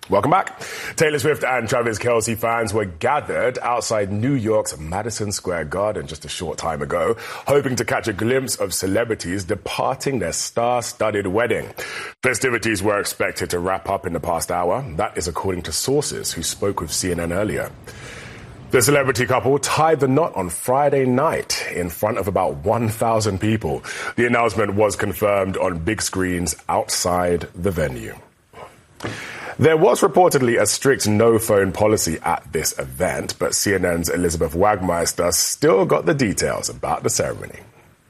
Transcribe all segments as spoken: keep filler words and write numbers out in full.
Welcome back. Taylor Swift and Travis Kelce fans were gathered outside New York's Madison Square Garden just a short time ago, hoping to catch a glimpse of celebrities departing their star-studded wedding. Festivities were expected to wrap up in the past hour. That is according to sources who spoke with C N N earlier. The celebrity couple tied the knot on Friday night in front of about one thousand people. The announcement was confirmed on big screens outside the venue. There was reportedly a strict no-phone policy at this event, but C N N's Elizabeth Wagmeister still got the details about the ceremony.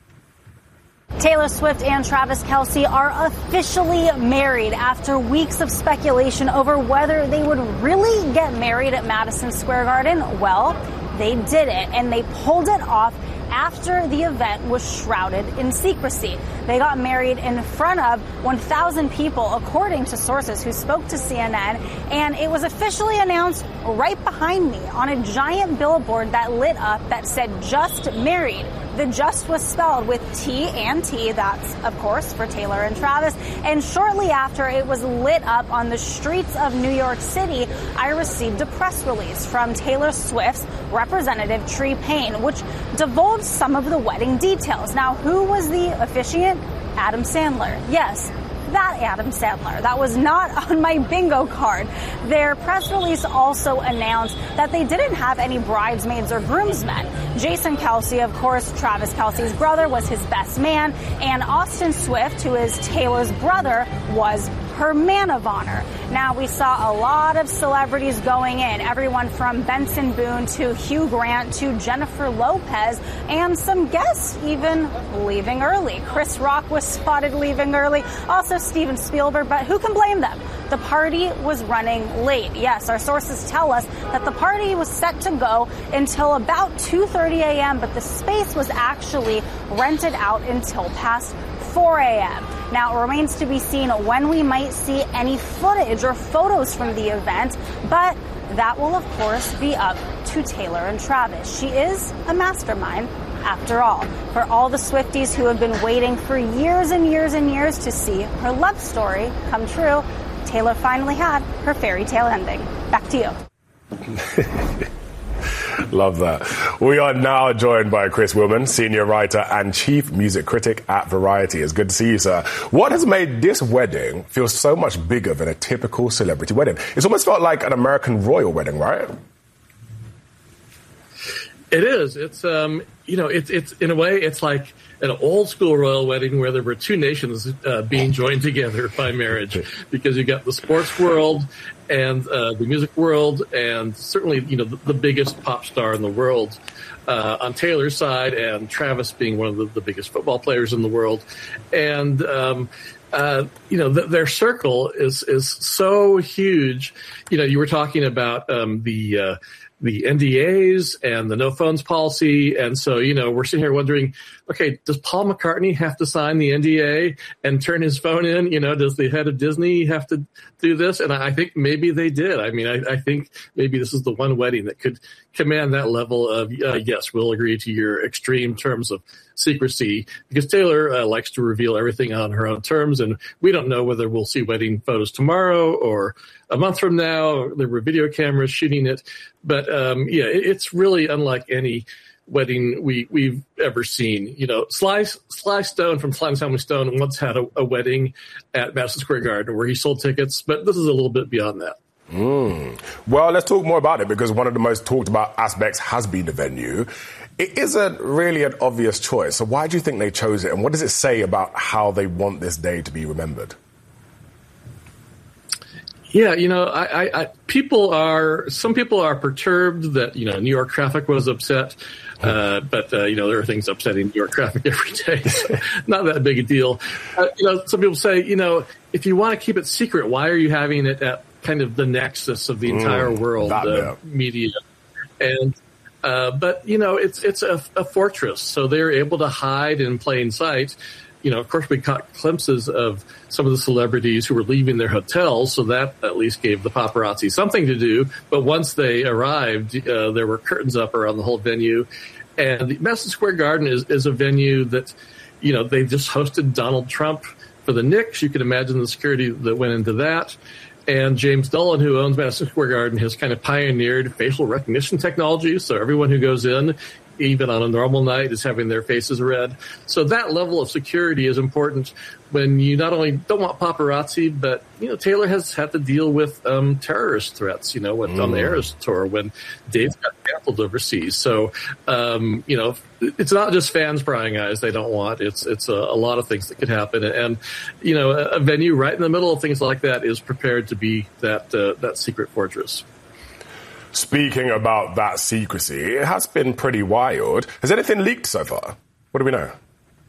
Taylor Swift and Travis Kelce are officially married after weeks of speculation over whether they would really get married at Madison Square Garden. Well, they did it, and they pulled it off after the event was shrouded in secrecy. They got married in front of one thousand people, according to sources who spoke to C N N, and it was officially announced right behind me on a giant billboard that lit up that said "Just Married." The "just" was spelled with T and T. That's, of course, for Taylor and Travis. And shortly after it was lit up on the streets of New York City, I received a press release from Taylor Swift's representative, Tree Payne, which divulged some of the wedding details. Now, who was the officiant? Adam Sandler. Yes, that Adam Sandler. That was not on my bingo card. Their press release also announced that they didn't have any bridesmaids or groomsmen. Jason Kelce, of course, Travis Kelce's brother, was his best man, and Austin Swift, who is Taylor's brother, was her man of honor. Now, we saw a lot of celebrities going in, everyone from Benson Boone to Hugh Grant to Jennifer Lopez, and some guests even leaving early. Chris Rock was spotted leaving early, also Steven Spielberg, but who can blame them? The party was running late. Yes, our sources tell us that the party was set to go until about two thirty a.m., but the space was actually rented out until past four a.m. Now, it remains to be seen when we might see any footage or photos from the event, but that will, of course, be up to Taylor and Travis. She is a mastermind, after all. For all the Swifties who have been waiting for years and years and years to see her love story come true, Taylor finally had her fairy tale ending. Back to you. Love that. We are now joined by Chris Willman, senior writer and chief music critic at Variety. It's good to see you, sir. What has made this wedding feel so much bigger than a typical celebrity wedding? It's almost felt like an American royal wedding, right? It is. It's, um, you know, it's, it's in a way, it's like an old school royal wedding where there were two nations uh, being joined together by marriage, because you got the sports world and uh, the music world, and certainly, you know, the, the biggest pop star in the world uh, on Taylor's side, and Travis being one of the, the biggest football players in the world. And, um, uh, you know, th- their circle is, is so huge. You know, you were talking about um, the, uh, the N D As and the no phones policy. And so, you know, we're sitting here wondering, okay, does Paul McCartney have to sign the N D A and turn his phone in? You know, does the head of Disney have to do this? And I think maybe they did. I mean, I, I think maybe this is the one wedding that could command that level of, uh, yes, we'll agree to your extreme terms of secrecy, because Taylor uh, likes to reveal everything on her own terms. And we don't know whether we'll see wedding photos tomorrow or a month from now. There were video cameras shooting it. But, um, yeah, it, it's really unlike any wedding we, we've ever seen. You know, Sly, Sly Stone from Sly and Family Stone once had a, a wedding at Madison Square Garden where he sold tickets, but this is a little bit beyond that. Mm. Well, let's talk more about it, because one of the most talked about aspects has been the venue. It isn't really an obvious choice. So why do you think they chose it? And what does it say about how they want this day to be remembered? Yeah, you know, I, I, I people are, some people are perturbed that, you know, New York traffic was upset. Uh, but, uh, you know, there are things upsetting New York traffic every day. So not that big a deal. Uh, you know, some people say, you know, if you want to keep it secret, why are you having it at kind of the nexus of the entire mm, world uh, media? And, uh, but, you know, it's, it's a, a fortress. So they're able to hide in plain sight. You know, of course, we caught glimpses of some of the celebrities who were leaving their hotels, so that at least gave the paparazzi something to do. But once they arrived, uh, there were curtains up around the whole venue. And the Madison Square Garden is, is a venue that, you know, they just hosted Donald Trump for the Knicks. You can imagine the security that went into that. And James Dolan, who owns Madison Square Garden, has kind of pioneered facial recognition technology. So everyone who goes in, even on a normal night, is having their faces read. So that level of security is important when you not only don't want paparazzi, but, you know, Taylor has had to deal with um, terrorist threats, you know, with, mm. on the Eras Tour when Dave got canceled overseas. So, um, you know, it's not just fans prying eyes they don't want. It's it's a, a lot of things that could happen. And, you know, a, a venue right in the middle of things like that is prepared to be that uh, that secret fortress. Speaking about that secrecy, it has been pretty wild. Has anything leaked so far? What do we know?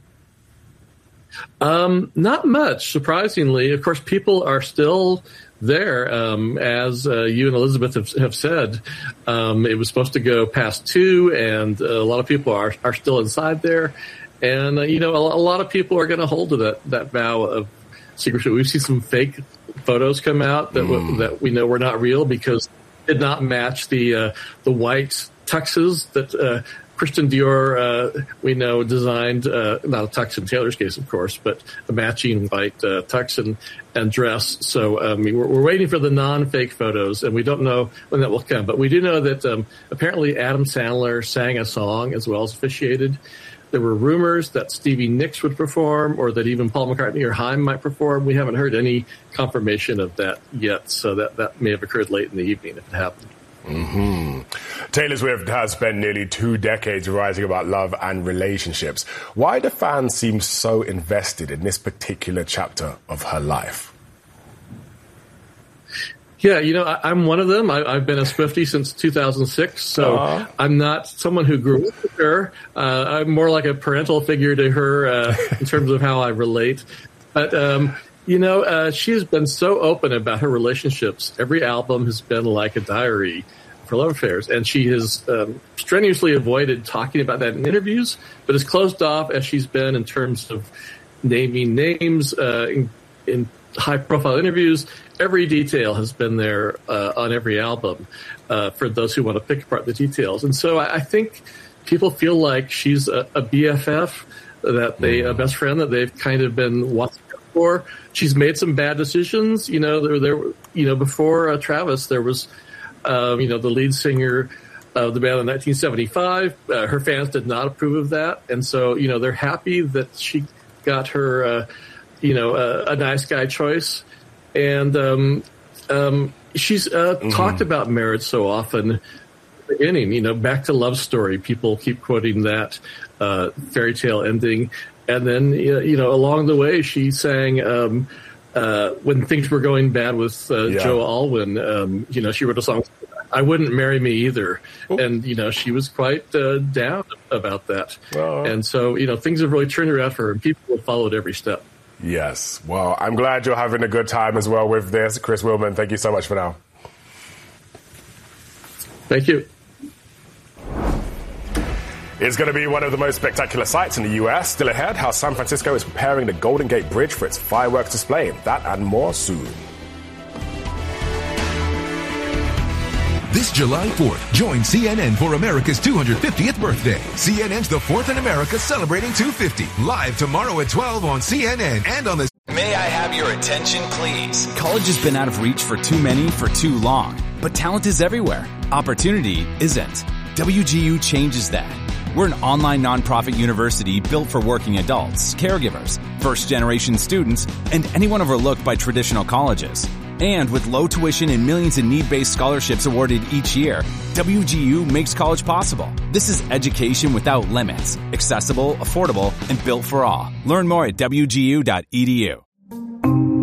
Um, not much, surprisingly. Of course, people are still there, um, as uh, you and Elizabeth have, have said. Um, it was supposed to go past two, and a lot of people are, are still inside there. And, uh, you know, a, a lot of people are going to hold to that, that vow of secrecy. We've seen some fake photos come out that, mm. w- that we know were not real because did not match the uh, the white tuxes that uh, Christian Dior, uh, we know, designed, uh, not a tux in Taylor's case, of course, but a matching white uh, tux and, and dress. So um, we're, we're waiting for the non-fake photos, and we don't know when that will come. But we do know that um, apparently Adam Sandler sang a song as well as officiated. There were rumors that Stevie Nicks would perform or that even Paul McCartney or Haim might perform. We haven't heard any confirmation of that yet, so that, that may have occurred late in the evening if it happened. Mm-hmm. Taylor Swift has spent nearly two decades writing about love and relationships. Why do fans seem so invested in this particular chapter of her life? Yeah, you know, I, I'm one of them. I, I've been a Swiftie since two thousand six, so uh-huh. I'm not someone who grew up with her. Uh, I'm more like a parental figure to her uh, in terms of how I relate. But, um, you know, uh, she has been so open about her relationships. Every album has been like a diary for love affairs, and she has um, strenuously avoided talking about that in interviews, but as closed off as she's been in terms of naming names uh, in, in high-profile interviews. Every detail has been there uh, on every album uh, for those who want to pick apart the details. And so I, I think people feel like she's a, a B F F, that they a best friend that they've kind of been watching for. She's made some bad decisions. You know, there, there you know, before uh, Travis, there was, um, you know, the lead singer of the band in nineteen seventy-five. Uh, her fans did not approve of that. And so, you know, they're happy that she got her, uh, you know, uh, a nice guy choice. And um, um, she's uh, mm-hmm. talked about marriage so often. At the beginning, you know, back to Love Story. People keep quoting that uh, fairy tale ending. And then, you know, along the way, she sang um, uh, when things were going bad with uh, yeah. Joe Alwyn. Um, you know, she wrote a song, I Wouldn't Marry Me Either. Ooh. And, you know, she was quite uh, down about that. Uh-huh. And so, you know, things have really turned around for her, and people have followed every step. Yes. Well, I'm glad you're having a good time as well with this. Chris Willman, thank you so much for now. Thank you. It's going to be one of the most spectacular sights in the U S. Still ahead, how San Francisco is preparing the Golden Gate Bridge for its fireworks display. That and more soon. This July fourth, join C N N for America's two hundred fiftieth birthday. C N N's The Fourth in America celebrating two fifty. Live tomorrow at twelve on C N N and on the... May I have your attention, please? College has been out of reach for too many for too long. But talent is everywhere. Opportunity isn't. W G U changes that. We're an online nonprofit university built for working adults, caregivers, first-generation students, and anyone overlooked by traditional colleges. And with low tuition and millions in need-based scholarships awarded each year, W G U makes college possible. This is education without limits, accessible, affordable, and built for all. Learn more at W G U dot E D U.